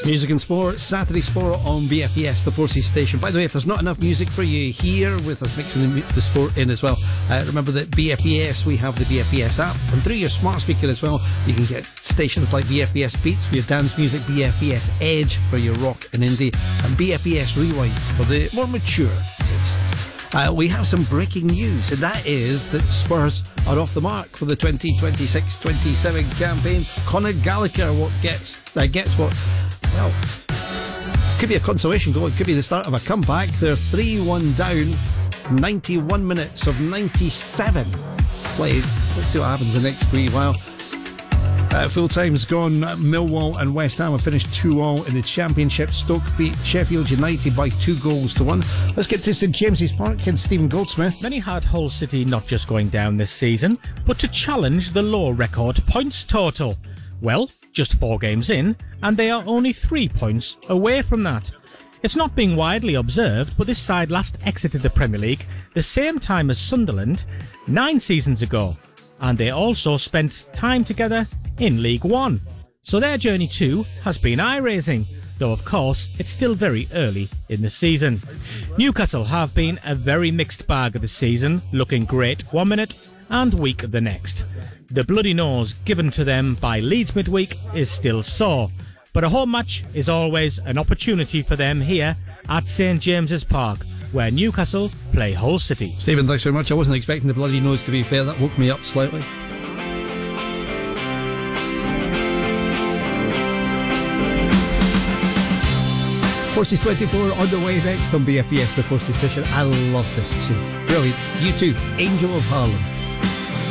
Music and Sport, Saturday Sport on BFBS, the Forces station. By the way, if there's not enough music for you here with us mixing the sport in as well, remember that BFBS, we have the BFBS app, and through your smart speaker as well, you can get stations like BFBS Beats for your dance music, BFBS Edge for your rock and indie, and BFBS Rewind for the more mature taste. We have some breaking news, and that is that Spurs are off the mark for the 2026-27 campaign. Conor Gallagher gets what, well, could be a consolation goal, it could be the start of a comeback. They're 3-1 down, 91 minutes of 97 played. Let's see what happens the next wee while. Full time's gone. Millwall and West Ham have finished 2-2 in the Championship. Stoke beat Sheffield United by 2-1. Let's get to St James's Park and Stephen Goldsmith. Many had Hull City not just going down this season, but to challenge the low record points total. Well, just 4 games in, and they are only 3 points away from that. It's not being widely observed, but this side last exited the Premier League the same time as Sunderland 9 seasons ago, and they also spent time together in League One. So their journey too has been eye-raising, though of course it's still very early in the season. Newcastle have been a very mixed bag of the season, looking great one minute and weak the next. The bloody nose given to them by Leeds midweek is still sore, but a home match is always an opportunity for them here at St James's Park, where Newcastle play Hull City. Stephen, thanks very much. I wasn't expecting the bloody nose, to be fair. That woke me up slightly. Forces 24 on the way next on BFBS, the Forces station. I love this tune. Brilliant. You too, Angel of Harlem.